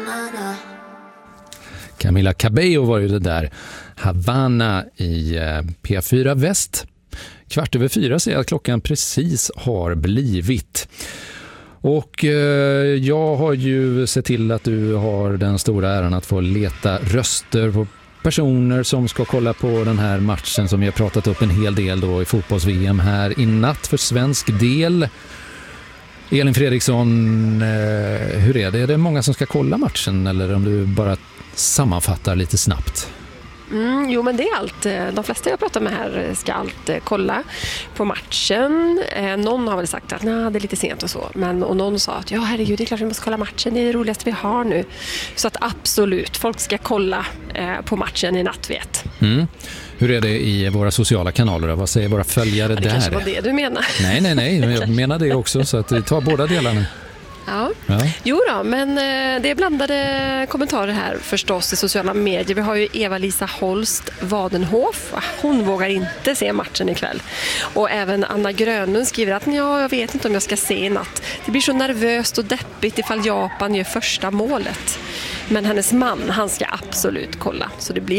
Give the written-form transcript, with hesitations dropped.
Camila Cabello var ju det där. Havana i P4 Väst. 3:15 säger att klockan precis har blivit. Och jag har ju sett till att du har den stora äran att få leta röster på personer som ska kolla på den här matchen som vi har pratat upp en hel del då i fotbolls-VM här i natt för svensk del. Elin Fredriksson, hur är det? Är det många som ska kolla matchen eller om du bara sammanfattar lite snabbt? Jo, men det är allt. De flesta jag pratar med här ska allt kolla på matchen. Någon har väl sagt att det är lite sent och så. Och någon sa att herregud, det är klart vi måste kolla matchen. Det är det roligaste vi har nu. Så att absolut, folk ska kolla på matchen i natt, vet. Hur är det i våra sociala kanaler? Vad säger våra följare där? Det kanske var det du menar. Nej, jag menar det också. Så att vi tar båda delarna. Ja. Jo då, men det är blandade kommentarer här förstås i sociala medier. Vi har ju Eva-Lisa Holst Wadenhof. Hon vågar inte se matchen ikväll. Och även Anna Grönlund skriver att jag vet inte om jag ska se i natt. Det blir så nervöst och deppigt ifall Japan gör första målet. Men hennes man, han ska absolut kolla. Så det blir